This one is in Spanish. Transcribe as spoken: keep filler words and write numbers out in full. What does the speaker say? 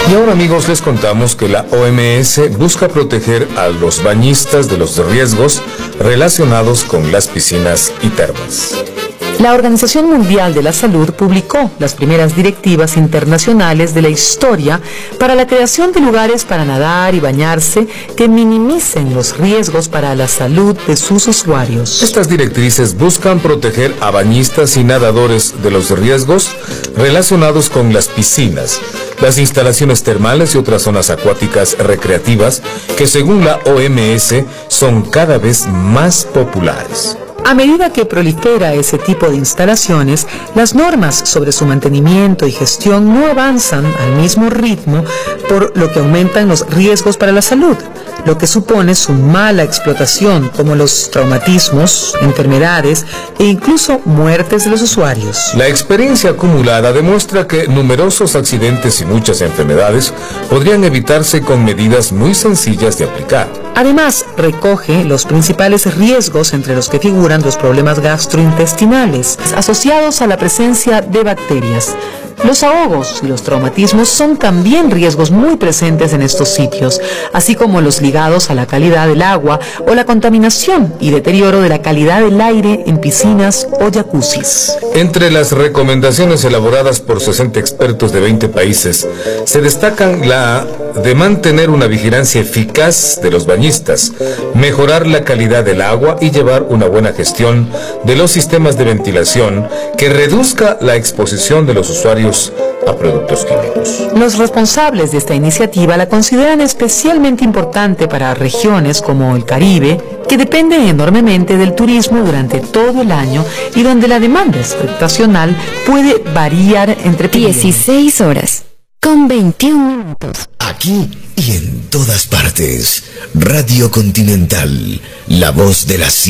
Y ahora, amigos, les contamos que la O M S busca proteger a los bañistas de los riesgos relacionados con las piscinas y termas. La Organización Mundial de la Salud publicó las primeras directivas internacionales de la historia para la creación de lugares para nadar y bañarse que minimicen los riesgos para la salud de sus usuarios. Estas directrices buscan proteger a bañistas y nadadores de los riesgos relacionados con las piscinas, las instalaciones termales y otras zonas acuáticas recreativas que, según la O M S, son cada vez más populares. A medida que prolifera ese tipo de instalaciones, las normas sobre su mantenimiento y gestión no avanzan al mismo ritmo, por lo que aumentan los riesgos para la salud, lo que supone su mala explotación, como los traumatismos, enfermedades e incluso muertes de los usuarios. La experiencia acumulada demuestra que numerosos accidentes y muchas enfermedades podrían evitarse con medidas muy sencillas de aplicar. Además, recoge los principales riesgos, entre los que figuran los problemas gastrointestinales asociados a la presencia de bacterias. Los ahogos y los traumatismos son también riesgos muy presentes en estos sitios, así como los ligados a la calidad del agua o la contaminación y deterioro de la calidad del aire en piscinas o jacuzzis. Entre las recomendaciones elaboradas por sesenta expertos de veinte países, se destacan la de mantener una vigilancia eficaz de los bañistas, mejorar la calidad del agua y llevar una buena gestión de los sistemas de ventilación que reduzca la exposición de los usuarios a productos químicos. Los responsables de esta iniciativa la consideran especialmente importante para regiones como el Caribe, que dependen enormemente del turismo durante todo el año y donde la demanda estacional puede variar entre dieciséis horas con veintiún minutos. Aquí y en todas partes, Radio Continental, la voz de la